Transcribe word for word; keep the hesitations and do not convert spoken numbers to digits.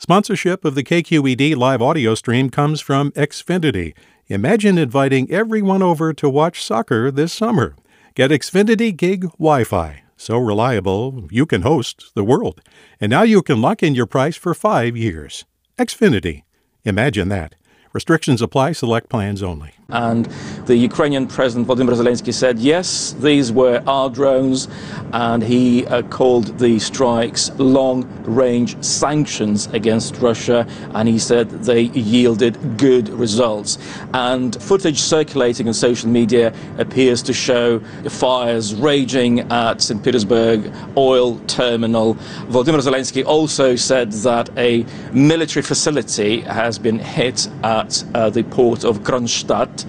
Sponsorship of the K Q E D live audio stream comes from Xfinity. Imagine inviting everyone over to watch soccer this summer. Get Xfinity Gig Wi-Fi. So reliable, you can host the world. And now you can lock in your price for five years. Xfinity. Imagine that. Restrictions apply. Select plans only. And the Ukrainian President Volodymyr Zelensky said, yes, these were our drones, and he uh, called the strikes long-range sanctions against Russia, and he said they yielded good results. And footage circulating on social media appears to show fires raging at Saint Petersburg oil terminal. Volodymyr Zelensky also said that a military facility has been hit at uh, the port of Kronstadt.